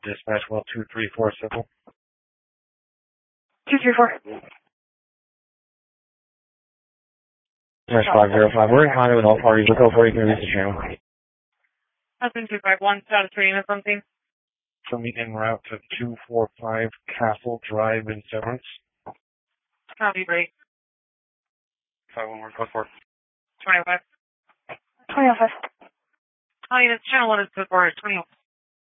dispatch, well, 234 civil. 234. Dispatch 505. We're in contact with all parties. Look how far you can reach the channel. Husband 251, status for unit something. From me en route to 245 Castle Drive in Severance. Copy, break. 511, code 4. 25. 2005. Hi, units, channel 1 is code 4, 20.